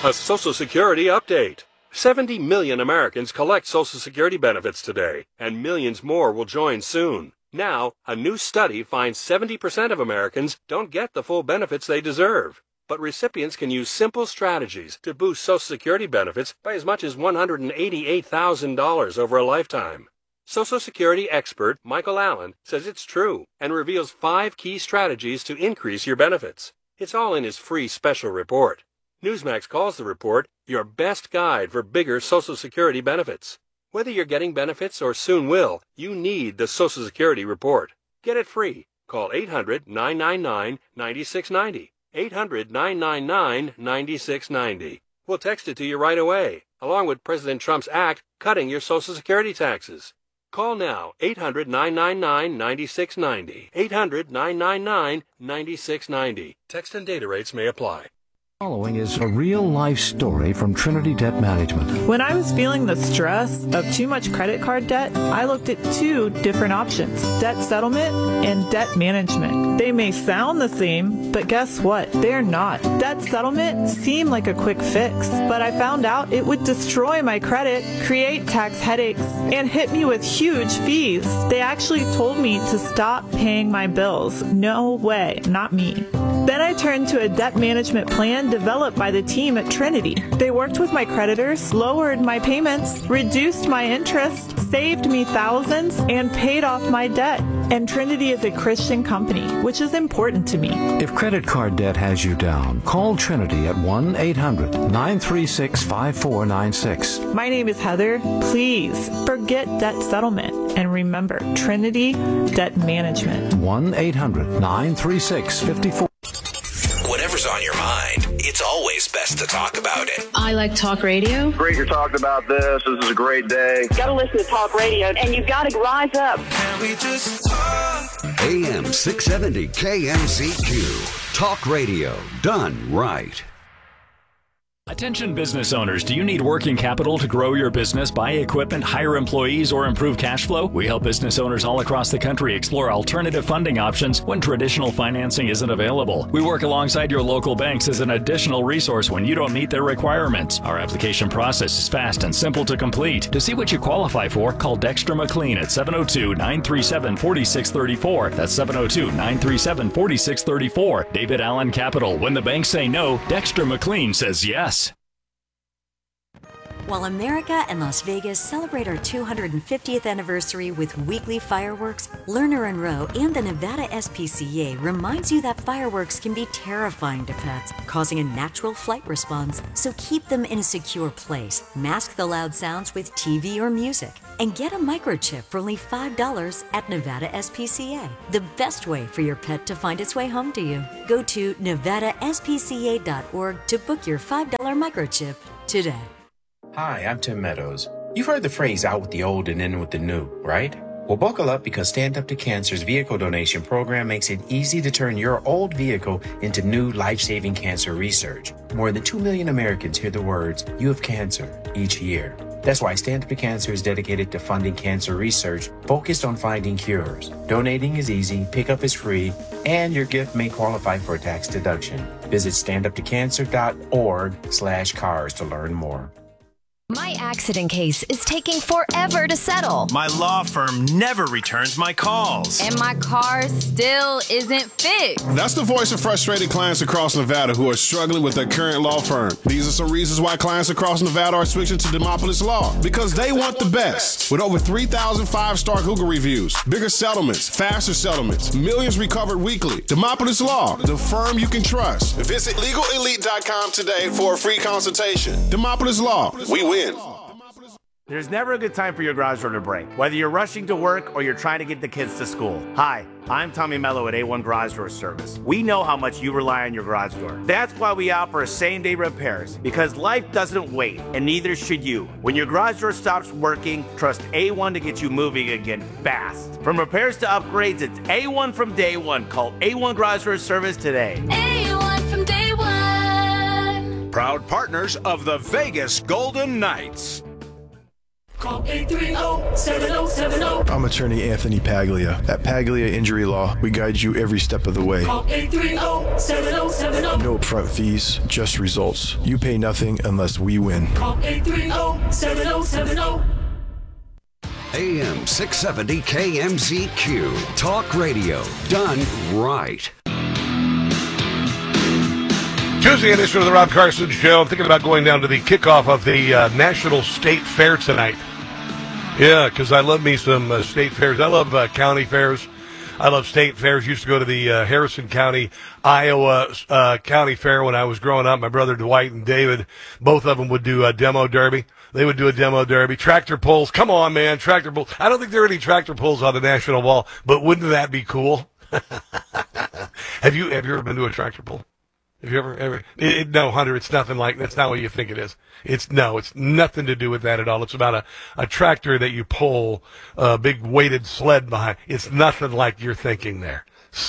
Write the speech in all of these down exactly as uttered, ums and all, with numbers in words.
A Social Security update. seventy million Americans collect Social Security benefits today, and millions more will join soon. Now, a new study finds seventy percent of Americans don't get the full benefits they deserve. But recipients can use simple strategies to boost Social Security benefits by as much as one hundred eighty-eight thousand dollars over a lifetime. Social Security expert Michael Allen says it's true and reveals five key strategies to increase your benefits. It's all in his free special report. Newsmax calls the report your best guide for bigger Social Security benefits. Whether you're getting benefits or soon will, you need the Social Security report. Get it free. Call eight hundred, nine nine nine, nine six nine zero. eight hundred, nine nine nine, nine six nine zero. We'll text it to you right away, along with President Trump's act cutting your Social Security taxes. Call now, eight hundred, nine nine nine, nine six nine zero. eight hundred, nine nine nine, nine six nine zero. Text and data rates may apply. Following is a real-life story from Trinity Debt Management. When I was feeling the stress of too much credit card debt, I looked at two different options, debt settlement and debt management. They may sound the same, but guess what? They're not. Debt settlement seemed like a quick fix, but I found out it would destroy my credit, create tax headaches, and hit me with huge fees. They actually told me to stop paying my bills. No way, not me. Then I turned to a debt management plan developed by the team at Trinity. They worked with my creditors, lowered my payments, reduced my interest, saved me thousands, and paid off my debt. And Trinity is a Christian company, which is important to me. If credit card debt has you down, call Trinity at one eight hundred, nine three six, five four nine six. My name is Heather. Please forget debt settlement and remember Trinity Debt Management. one eight hundred, nine three six, five four. Whatever's on your mind, it's always best to talk about it. I like talk radio. Great you're talking about this. This is a great day. Got to listen to talk radio, and you've got to rise up. Can we just talk? A M six seventy K M C Q. Talk radio done right. Attention business owners, do you need working capital to grow your business, buy equipment, hire employees, or improve cash flow? We help business owners all across the country explore alternative funding options when traditional financing isn't available. We work alongside your local banks as an additional resource when you don't meet their requirements. Our application process is fast and simple to complete. To see what you qualify for, call Dexter McLean at seven oh two, nine three seven, four six three four. That's seven oh two, nine three seven, four six three four. David Allen Capital. When the banks say no, Dexter McLean says yes. While America and Las Vegas celebrate our two hundred fiftieth anniversary with weekly fireworks, Lerner and Rowe and the Nevada S P C A reminds you that fireworks can be terrifying to pets, causing a natural flight response, so keep them in a secure place. Mask the loud sounds with T V or music, and get a microchip for only five dollars at Nevada S P C A. The best way for your pet to find its way home to you. Go to nevada s p c a dot org to book your five dollar microchip today. Hi, I'm Tim Meadows. You've heard the phrase out with the old and in with the new, right? Well, buckle up because Stand Up to Cancer's vehicle donation program makes it easy to turn your old vehicle into new life-saving cancer research. More than two million Americans hear the words, "You have cancer," each year. That's why Stand Up to Cancer is dedicated to funding cancer research focused on finding cures. Donating is easy, pickup is free, and your gift may qualify for a tax deduction. Visit stand up to cancer dot org slash cars to learn more. My accident case is taking forever to settle. My law firm never returns my calls. And my car still isn't fixed. That's the voice of frustrated clients across Nevada who are struggling with their current law firm. These are some reasons why clients across Nevada are switching to Demopolis Law. Because they want the best. With over three thousand five-star Google reviews, bigger settlements, faster settlements, millions recovered weekly. Demopolis Law, the firm you can trust. Visit legal elite dot com today for a free consultation. Demopolis Law, we win. There's never a good time for your garage door to break, whether you're rushing to work or you're trying to get the kids to school. Hi, I'm Tommy Mello at A one Garage Door Service. We know how much you rely on your garage door. That's why we offer same-day repairs, because life doesn't wait, and neither should you. When your garage door stops working, trust A one to get you moving again fast. From repairs to upgrades, it's A one from day one. Call A one Garage Door Service today. A one from day one. Proud partners of the Vegas Golden Knights. Call eight three zero, seven zero seven zero. I'm attorney Anthony Paglia. At Paglia Injury Law, we guide you every step of the way. Call eight three zero, seven zero seven zero. No upfront fees, just results. You pay nothing unless we win. Call eight three zero, seven zero seven zero. A M six seventy K M Z Q. Talk radio done right. Tuesday edition of the Rob Carson Show. I'm thinking about going down to the kickoff of the uh, National State Fair tonight. Yeah, because I love me some uh, state fairs. I love uh, county fairs. I love state fairs. Used to go to the uh, Harrison County, Iowa uh, County Fair when I was growing up. My brother Dwight and David, both of them would do a demo derby. They would do a demo derby. Tractor pulls. Come on, man. Tractor pulls. I don't think there are any tractor pulls on the national wall, but wouldn't that be cool? have you have you ever been to a tractor pull? Have you ever, ever, it, it, no, Hunter, it's nothing like, that's not what you think it is. It's, no, it's nothing to do with that at all. It's about a, a tractor that you pull a big weighted sled behind. It's nothing like you're thinking there.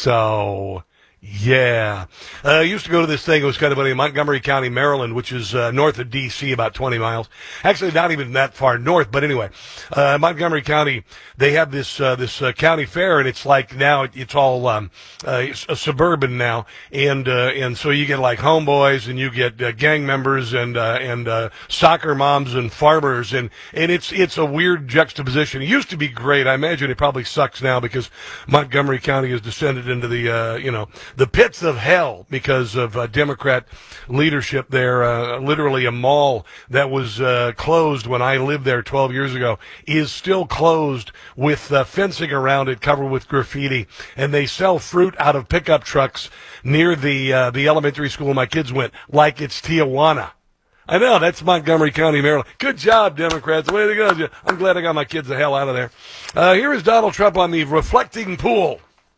So, yeah. I uh, used to go to this thing, it was kind of funny, in Montgomery County, Maryland, which is uh, north of D C, about twenty miles. Actually, not even that far north, but anyway, uh, Montgomery County, they have this uh, this uh, county fair, and it's like now, it's all um, uh, it's a suburban now, and uh, and so you get like homeboys, and you get uh, gang members, and uh, and uh, soccer moms, and farmers, and, and it's it's a weird juxtaposition. It used to be great. I imagine it probably sucks now because Montgomery County has descended into the, uh, you know, the pits of hell because of uh, Democrat leadership there. Uh, literally a mall that was uh, closed when I lived there twelve years ago is still closed with uh, fencing around it covered with graffiti. And they sell fruit out of pickup trucks near the uh, the elementary school my kids went, like it's Tijuana. I know, that's Montgomery County, Maryland. Good job, Democrats. Way to go. I'm glad I got my kids the hell out of there. Uh, here is Donald Trump on the reflecting pool.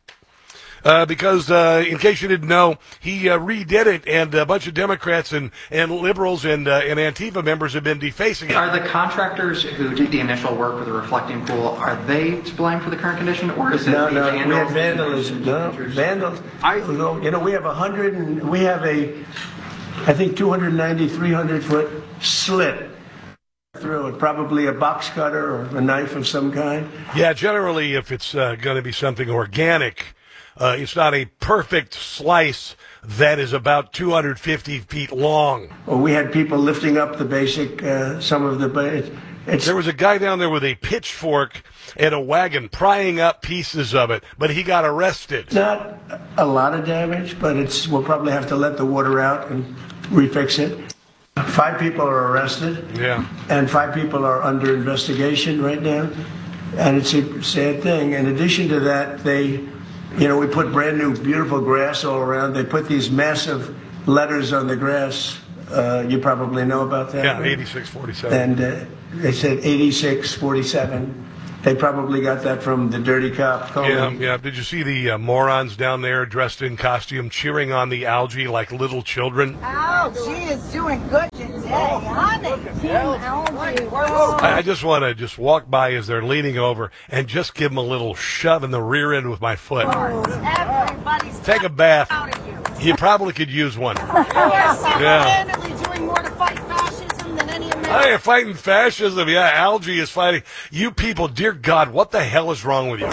Uh, because, uh, in case you didn't know, he uh, redid it, and a bunch of Democrats and, and liberals and, uh, and Antifa members have been defacing it. Are the contractors who did the initial work with the reflecting pool, are they to blame for the current condition, or is it no, the no, vandals? we had vandalism. No, vandals. I don't know. You know, we have a hundred, and we have a, I think, two ninety, three hundred foot slit through it, probably a box cutter or a knife of some kind. Yeah, generally, if it's uh, going to be something organic, Uh, it's not a perfect slice that is about two hundred fifty feet long. Well, we had people lifting up the basic, uh, some of the... It's, it's, there was a guy down there with a pitchfork and a wagon prying up pieces of it, but he got arrested. Not a lot of damage, but it's we'll probably have to let the water out and refix it. Five people are arrested. Yeah. And five people are under investigation right now. And it's a sad thing. In addition to that, they... You know, we put brand new, beautiful grass all around. They put these massive letters on the grass. Uh, you probably know about that. Yeah, right? eighty-six forty-seven. And uh, they said eighty-six forty-seven. They probably got that from the dirty cop. Yeah, yeah. Did you see the uh, morons down there dressed in costume cheering on the algae like little children? Oh, she is doing good today, honey. Team algae. I, I just want to just walk by as they're leaning over and just give them a little shove in the rear end with my foot. Everybody's Take a bath. You probably could use one. Yes, yeah. Doing more to fight fascism than any American. I am fighting fascism. Yeah, algae is fighting. You people, dear God, what the hell is wrong with you?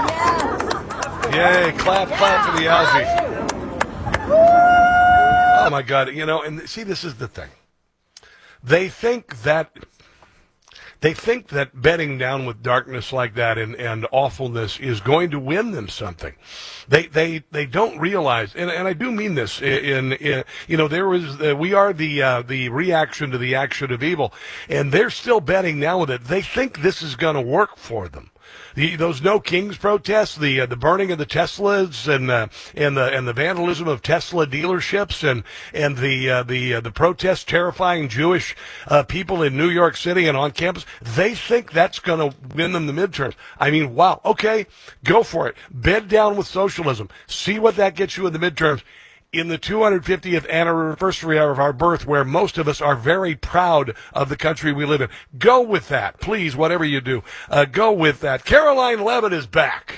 Yay, clap, clap for the algae. Oh, my God. You know, and see, this is the thing. They think that... They think that bedding down with darkness like that and, and awfulness is going to win them something. They they they don't realize, and, and I do mean this. In, in you know, there was uh, we are the uh, the reaction to the action of evil, and they're still bedding down with it. They think this is going to work for them. The, those No Kings protests, the uh, the burning of the Teslas, and uh, and the and the vandalism of Tesla dealerships, and and the uh, the uh, the protests terrifying Jewish uh, people in New York City and on campus. They think that's going to win them the midterms. I mean, wow. Okay, go for it. Bed down with socialism. See what that gets you in the midterms. In the two hundred fiftieth anniversary of our birth, where most of us are very proud of the country we live in. Go with that, please, whatever you do. Uh, go with that. Caroline Levitt is back.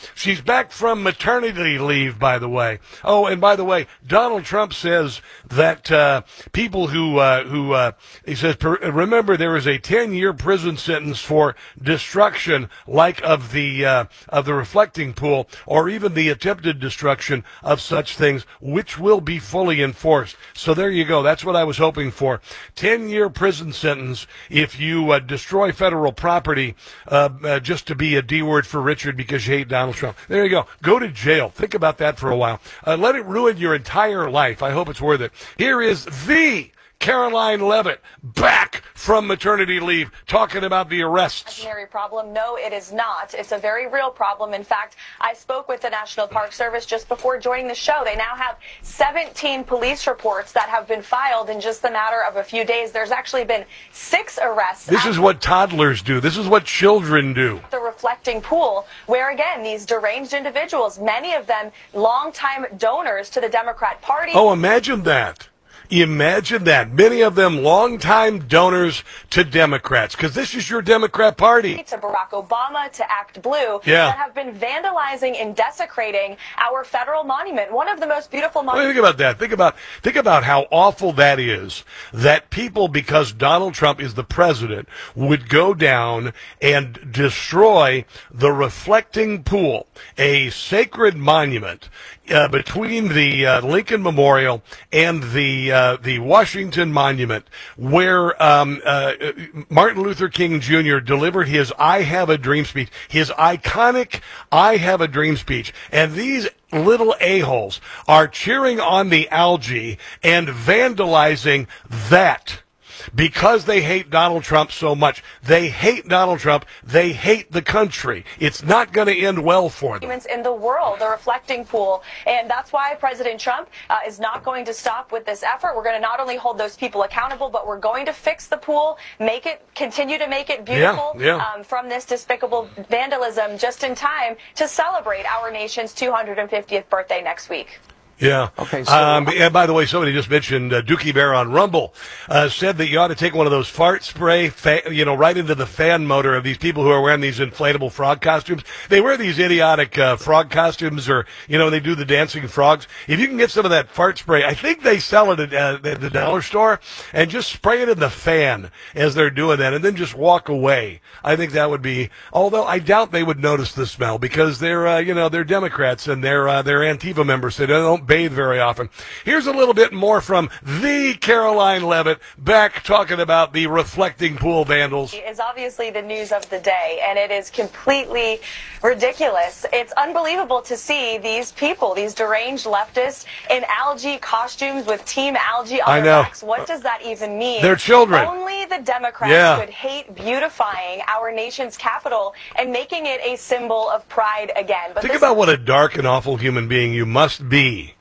She's back from maternity leave, by the way. Oh, and by the way, Donald Trump says that uh, people who, uh, who uh, he says, remember there is a ten-year prison sentence for destruction like of the, uh, of the reflecting pool, or even the attempted destruction of such things, which will be fully enforced. So there you go. That's what I was hoping for. ten-year prison sentence if you uh, destroy federal property uh, uh, just to be a D word for Richard because you hate Donald Trump. There you go. Go to jail. Think about that for a while. Uh, let it ruin your entire life. I hope it's worth it. Here is the Caroline Leavitt back from maternity leave talking about the arrests. Problem? No, it is not. It's a very real problem. In fact, I spoke with the National Park Service just before joining the show. They now have seventeen police reports that have been filed in just a matter of a few days. There's actually been six arrests. This is what toddlers do. This is what children do. The reflecting pool, where again, these deranged individuals, many of them longtime donors to the Democrat Party. Oh, imagine that. Imagine that. Many of them longtime donors to Democrats, because this is your Democrat Party. To Barack Obama, to Act Blue, yeah. that have been vandalizing and desecrating our federal monument, one of the most beautiful monuments. Well, think about that. Think about think about how awful that is, that people, because Donald Trump is the president, would go down and destroy the reflecting pool, a sacred monument uh, between the uh, Lincoln Memorial and the uh, the Washington Monument, where um, uh, Martin Luther King Junior delivered his "I Have a Dream" speech, his iconic "I Have a Dream" speech, and these little a-holes are cheering on the algae and vandalizing that. Because they hate Donald Trump so much. They hate Donald Trump. They hate the country. It's not going to end well for them. In the world, the reflecting pool. And that's why President Trump uh, is not going to stop with this effort. We're going to not only hold those people accountable, but we're going to fix the pool, make it, continue to make it beautiful yeah, yeah. Um, from this despicable vandalism just in time to celebrate our nation's two hundred fiftieth birthday next week. Yeah. Okay. So, um, and by the way, somebody just mentioned uh, Dookie Bear on Rumble uh, said that you ought to take one of those fart spray, fa- you know, right into the fan motor of these people who are wearing these inflatable frog costumes. They wear these idiotic uh, frog costumes, or you know, they do the dancing frogs. If you can get some of that fart spray, I think they sell it at, uh, at the dollar store, and just spray it in the fan as they're doing that, and then just walk away. I think that would be. Although I doubt they would notice the smell because they're, uh, you know, they're Democrats and they're uh, they're Antifa members. So they don't bathe very often. Here's a little bit more from the Caroline Leavitt back talking about the reflecting pool vandals. Is obviously the news of the day, and it is completely ridiculous. It's unbelievable to see these people, these deranged leftists, in algae costumes with Team Algae on I their know. backs. What does that even mean? They're children. Only the Democrats yeah. could hate beautifying our nation's capital and making it a symbol of pride again. But Think this about what a dark and awful human being you must be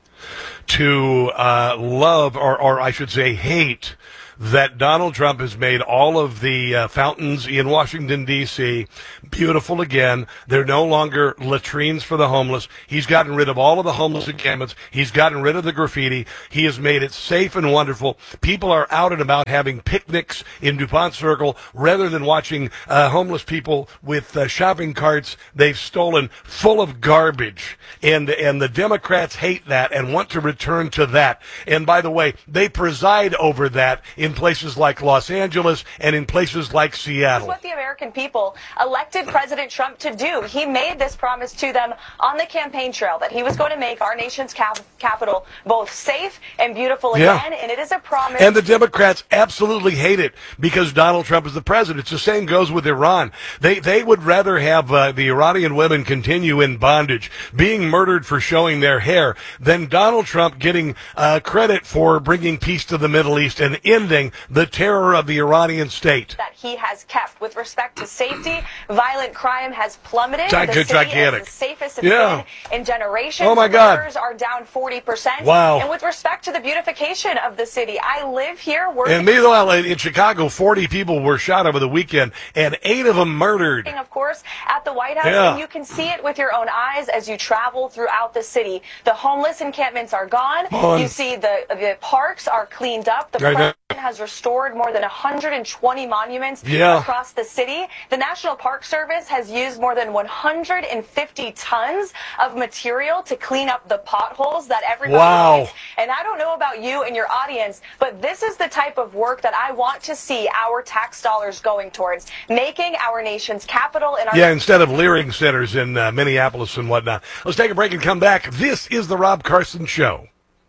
to uh, love, or, or I should say hate, that Donald Trump has made all of the uh, fountains in Washington, D C beautiful again. They're no longer latrines for the homeless. He's gotten rid of all of the homeless encampments. He's gotten rid of the graffiti. He has made it safe and wonderful. People are out and about having picnics in DuPont Circle rather than watching uh, homeless people with uh, shopping carts they've stolen full of garbage. And, and the Democrats hate that and want to return to that. And by the way, they preside over that in places like Los Angeles and in places like Seattle. This is what the American people elected President Trump to do. He made this promise to them on the campaign trail that he was going to make our nation's cap- capital both safe and beautiful Yeah. again, and it is a promise. And the Democrats absolutely hate it because Donald Trump is the president. It's the same goes with Iran. They they would rather have uh, the Iranian women continue in bondage, being murdered for showing their hair, than Donald Trump getting uh, credit for bringing peace to the Middle East and ending the terror of the Iranian state. That he has kept. With respect to safety, violent crime has plummeted. Gi- the city gigantic. is the safest it's Yeah. been in generations. Oh, my God. Murders are down forty percent. Wow. And with respect to the beautification of the city, I live here working. And meanwhile, in Chicago, forty people were shot over the weekend, and eight of them murdered. Of course, at the White House, Yeah. and you can see it with your own eyes as you travel throughout the city. The homeless encampments are gone. On. You see the the parks are cleaned up. The I know. president has restored more than one hundred twenty monuments Yeah. across the city. City, the National Park Service has used more than one hundred fifty tons of material to clean up the potholes that everybody Wow. needs. And I don't know about you and your audience, but this is the type of work that I want to see our tax dollars going towards, making our nation's capital and our Yeah, instead of Leering centers in uh, Minneapolis and whatnot. Let's take a break and come back. This is the Rob Carson Show.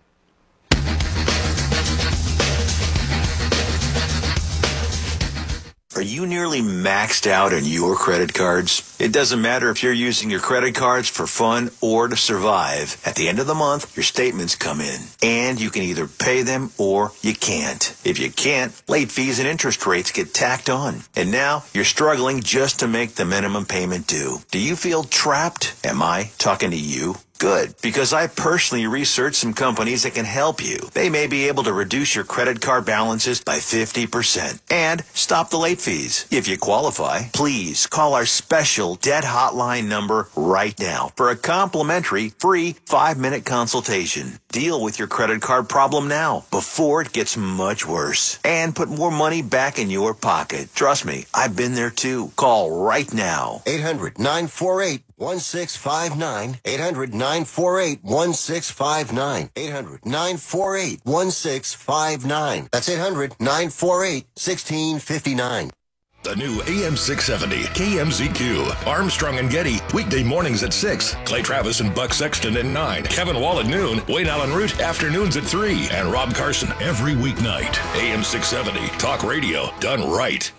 Are you nearly maxed out on your credit cards? It doesn't matter if you're using your credit cards for fun or to survive. At the end of the month, your statements come in, and you can either pay them or you can't. If you can't, late fees and interest rates get tacked on. And now you're struggling just to make the minimum payment due. Do you feel trapped? Am I talking to you? Good, because I personally researched some companies that can help you. They may be able to reduce your credit card balances by fifty percent and stop the late fees. If you qualify, please call our special debt hotline number right now for a complimentary free five-minute consultation. Deal with your credit card problem now before it gets much worse and put more money back in your pocket. Trust me, I've been there too. Call right now. eight hundred nine four eight one six five nine. eight hundred nine four eight one six five nine. eight hundred nine four eight one six five nine. That's eight hundred nine four eight one six five nine. The new A M six seventy K M Z Q. Armstrong and Getty, weekday mornings at six. Clay Travis and Buck Sexton at nine. Kevin Wall at noon. Wayne Allen Root, afternoons at three. And Rob Carson every weeknight. A M six seventy, talk radio done right.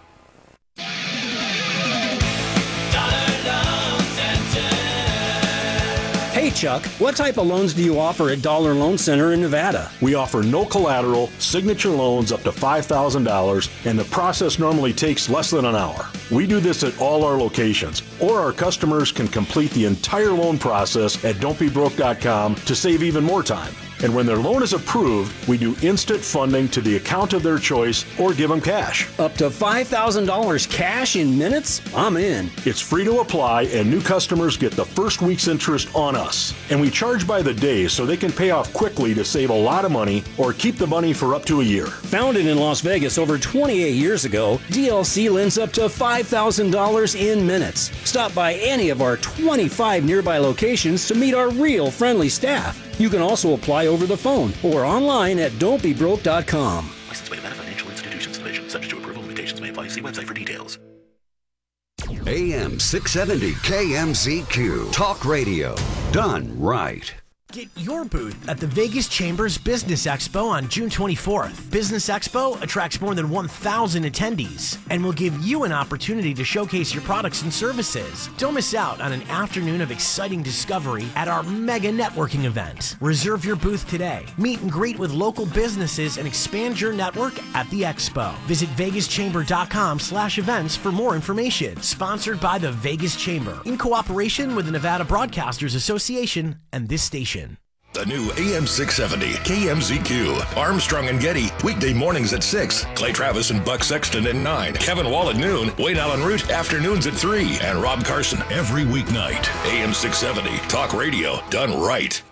Hey Chuck, what type of loans do you offer at Dollar Loan Center in Nevada? We offer no collateral, signature loans up to five thousand dollars, and the process normally takes less than an hour. We do this at all our locations, or our customers can complete the entire loan process at don't be broke dot com to save even more time. And when their loan is approved, we do instant funding to the account of their choice or give them cash. Up to five thousand dollars cash in minutes? I'm in. It's free to apply, and new customers get the first week's interest on us. And we charge by the day so they can pay off quickly to save a lot of money or keep the money for up to a year. Founded in Las Vegas over twenty-eight years ago, D L C lends up to five thousand dollars in minutes. Stop by any of our twenty-five nearby locations to meet our real friendly staff. You can also apply over the phone or online at don't be broke dot com. Licensed by Nevada Financial Institutions Division. Subject to approval. Limitations may apply. See website for details. A M six seventy K M Z Q. Talk radio done right. Get your booth at the Vegas Chambers Business Expo on June twenty-fourth. Business Expo attracts more than one thousand attendees and will give you an opportunity to showcase your products and services. Don't miss out on an afternoon of exciting discovery at our mega networking event. Reserve your booth today. Meet and greet with local businesses and expand your network at the expo. Visit vegas chamber dot com slash events for more information. Sponsored by the Vegas Chamber in cooperation with the Nevada Broadcasters Association and this station. The new A M six seventy K M Z Q. Armstrong and Getty, weekday mornings at six. Clay Travis and Buck Sexton at nine. Kevin Wall at noon. Wayne Allen Root, afternoons at three. And Rob Carson every weeknight. A M six seventy, talk radio done right.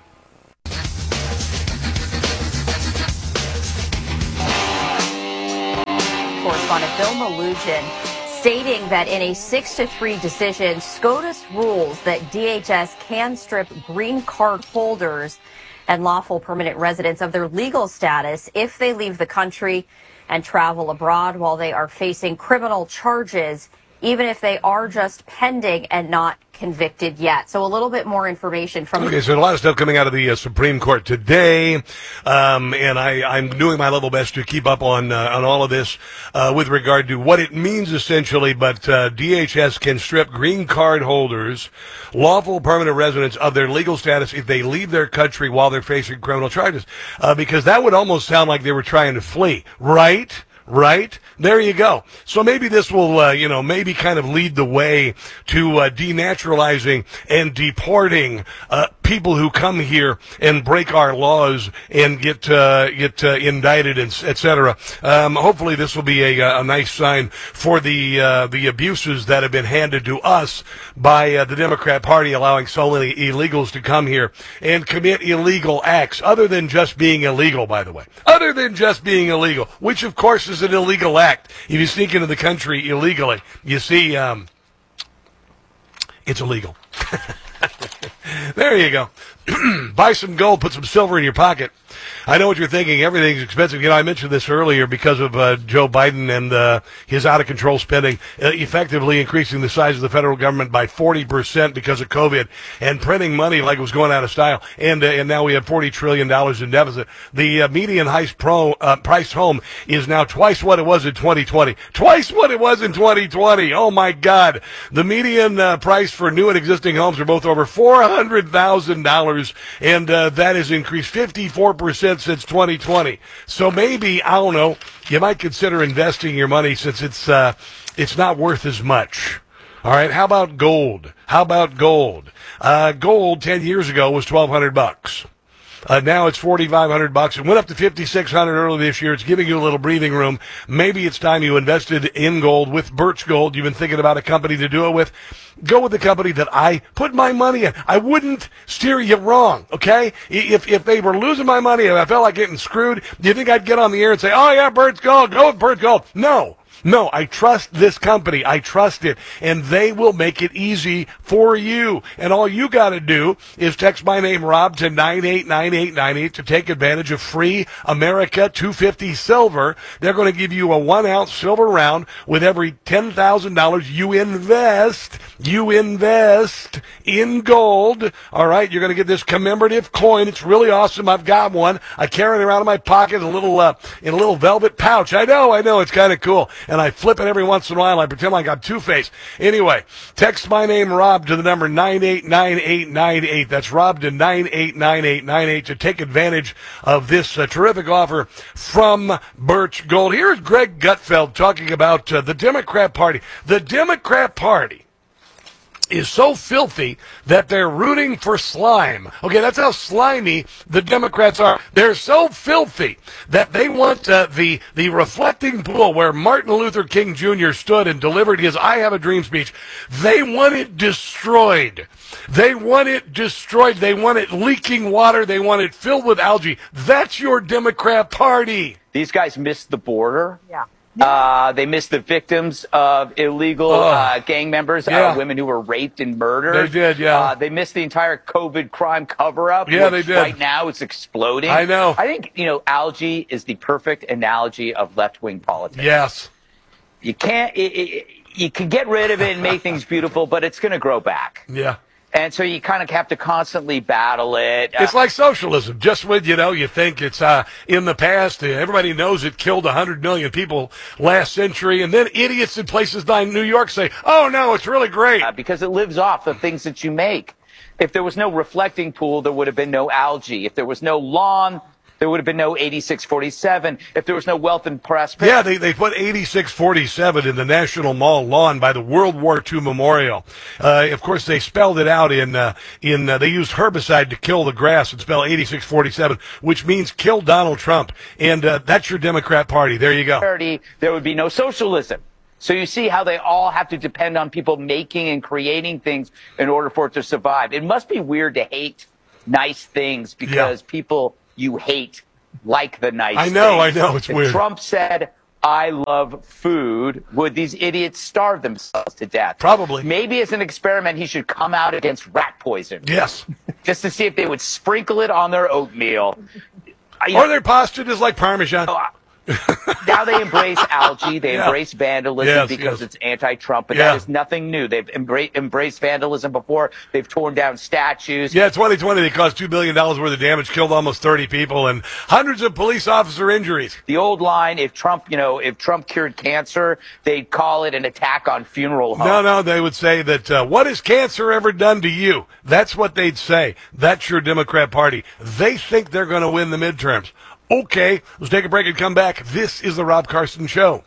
Correspondent Bill Malugin stating that in a six to three decision, SCOTUS rules that D H S can strip green card holders and lawful permanent residents of their legal status if they leave the country and travel abroad while they are facing criminal charges, even if they are just pending and not convicted yet. So a little bit more information from... Okay, so a lot of stuff coming out of the uh, Supreme Court today, um, and I, I'm doing my level best to keep up on uh, on all of this uh, with regard to what it means essentially, but uh, D H S can strip green card holders, lawful permanent residents of their legal status if they leave their country while they're facing criminal charges, uh, because that would almost sound like they were trying to flee, right? Right? There you go. So maybe this will, uh, you know, maybe kind of lead the way to uh, denaturalizing and deporting uh, people who come here and break our laws and get uh, get uh, indicted, and et cetera. Um, hopefully, this will be a, a nice sign for the uh, the abuses that have been handed to us by uh, the Democrat Party, allowing so many illegals to come here and commit illegal acts, other than just being illegal, by the way. Other than just being illegal, which, of course, is an illegal act. If you sneak into the country illegally, you see, um, it's illegal. There you go. Buy some gold, put some silver in your pocket. I know what you're thinking. Everything's expensive. You know, I mentioned this earlier because of uh, Joe Biden and uh, his out-of-control spending, uh, effectively increasing the size of the federal government by forty percent because of COVID and printing money like it was going out of style. And uh, and now we have forty trillion dollars in deficit. The uh, median highest pro, uh, priced home is now twice what it was in twenty twenty. Twice what it was in twenty twenty. Oh, my God. The median uh, price for new and existing homes are both over four hundred thousand dollars, and uh, that has increased fifty-four percent since twenty twenty. So maybe, I don't know, you might consider investing your money since it's uh, it's not worth as much. All right, how about gold? How about gold? Uh, gold ten years ago was twelve hundred bucks. Uh, now it's forty-five hundred bucks. It went up to fifty-six hundred early this year. It's giving you a little breathing room. Maybe it's time you invested in gold with Birch Gold. You've been thinking about a company to do it with. Go with the company that I put my money in. I wouldn't steer you wrong, okay? If if they were losing my money and I felt like getting screwed, do you think I'd get on the air and say, oh, yeah, Birch Gold, go with Birch Gold? No. No, I trust this company. I trust it, and they will make it easy for you. And all you got to do is text my name, Rob, to nine eight nine eight nine eight to take advantage of free America two fifty silver. They're going to give you a one-ounce silver round with every ten thousand dollars you invest. You invest in gold. All right, you're going to get this commemorative coin. It's really awesome. I've got one. I carry it around in my pocket in a little, uh, in a little velvet pouch. I know, I know, it's kind of cool. And I flip it every once in a while. I pretend like I'm Two-Face. Anyway, text my name, Rob, to the number nine eight nine eight nine eight. That's Rob to nine eight nine eight nine eight to take advantage of this uh, terrific offer from Birch Gold. Here's Greg Gutfeld talking about uh, the Democrat Party. The Democrat Party is so filthy that they're rooting for slime. Okay, that's how slimy the Democrats are. They're so filthy that they want uh, the the reflecting pool where Martin Luther King Junior stood and delivered his I Have a Dream speech. They want it destroyed. They want it destroyed. They want it leaking water. They want it filled with algae. That's your Democrat Party. These guys missed the border. Yeah. Uh, they missed the victims of illegal Oh. uh, gang members, Yeah. uh, women who were raped and murdered. They did, yeah. Uh, they missed the entire COVID crime cover-up. Yeah, which they did. Right now, it's exploding. I know. I think, you know, algae is the perfect analogy of left-wing politics. Yes. You can't, it, it, you can get rid of it and make things beautiful, but it's going to grow back. Yeah. And so you kind of have to constantly battle it. It's like socialism. Just when, you know, you think it's uh, in the past, uh, everybody knows it killed one hundred million people last century, and then idiots in places like New York say, oh, no, it's really great. Uh, because it lives off the things that you make. If there was no reflecting pool, there would have been no algae. If there was no lawn, there would have been no eighty-six forty-seven. If there was no wealth and prosperity. Yeah, they, they put eighty-six forty-seven in the National Mall lawn by the World War Two Memorial. Uh, of course, they spelled it out in, uh, in uh, they used herbicide to kill the grass and spell eighty-six forty-seven, which means kill Donald Trump. And uh, that's your Democrat Party. There you go. There would be no socialism. So you see how they all have to depend on people making and creating things in order for it to survive. It must be weird to hate nice things because Yeah. people you hate like the nice I know, things. I know, it's if weird. Trump said, I love food, would these idiots starve themselves to death? Probably. Maybe as an experiment, he should come out against rat poison. Yes. Just to see if they would sprinkle it on their oatmeal. I- Or their pasta is like Parmesan. Now they embrace algae. They Yeah. embrace vandalism Yes, because yes. it's anti-Trump. But Yeah. that is nothing new. They've embra- embraced vandalism before. They've torn down statues. Yeah, twenty twenty, they caused two billion dollars worth of damage, killed almost thirty people, and hundreds of police officer injuries. The old line, if Trump, you know, if Trump cured cancer, they'd call it an attack on funeral homes. No, no, they would say that, uh, what has cancer ever done to you? That's what they'd say. That's your Democrat Party. They think they're going to win the midterms. Okay, let's take a break and come back. This is the Rob Carson Show.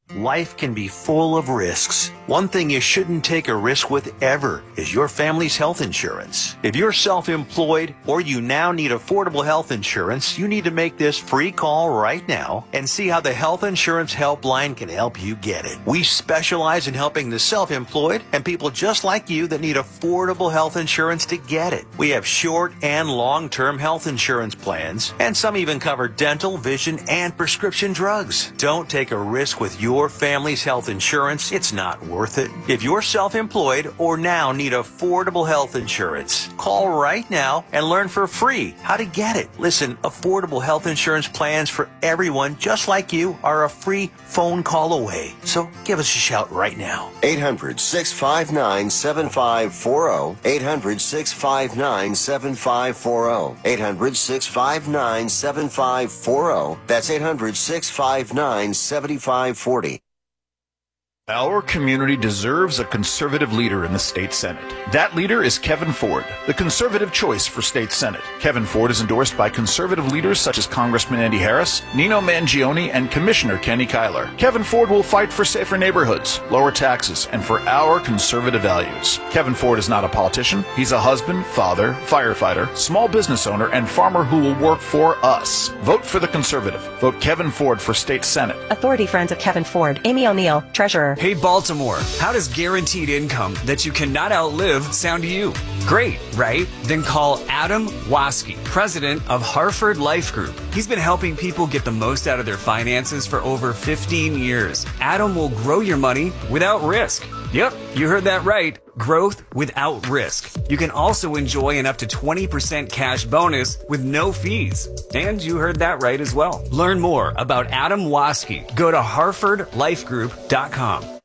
Life can be full of risks. One thing you shouldn't take a risk with ever is your family's health insurance. If you're self-employed or you now need affordable health insurance, you need to make this free call right now and see how the Health Insurance Helpline can help you get it. We specialize in helping the self-employed and people just like you that need affordable health insurance to get it. We have short and long-term health insurance plans, and some even cover dental, vision, and prescription drugs. Don't take a risk with your family's health insurance. It's not worth it. If you're self-employed or now need affordable health insurance, call right now and learn for free how to get it. Listen, affordable health insurance plans for everyone just like you are a free phone call away. So give us a shout right now. eight hundred, six five nine, seven five four zero. eight hundred, six five nine, seven five four zero. eight hundred, six five nine, seven five four zero. That's eight hundred, six five nine, seven five four zero. Our community deserves a conservative leader in the state Senate. That leader is Kevin Ford, the conservative choice for state Senate. Kevin Ford is endorsed by conservative leaders such as Congressman Andy Harris, Nino Mangione, and Commissioner Kenny Kyler. Kevin Ford will fight for safer neighborhoods, lower taxes, and for our conservative values. Kevin Ford is not a politician. He's a husband, father, firefighter, small business owner, and farmer who will work for us. Vote for the conservative. Vote Kevin Ford for state Senate. Authority Friends of Kevin Ford. Amy O'Neill, Treasurer. Hey Baltimore, how does guaranteed income that you cannot outlive sound to you? Great, right? Then call Adam Waske, president of Hartford Life Group. He's been helping people get the most out of their finances for over fifteen years. Adam will grow your money without risk. Yep, you heard that right. Growth without risk. You can also enjoy an up to twenty percent cash bonus with no fees. And you heard that right as well. Learn more about Adam Waske. Go to hartford life group dot com.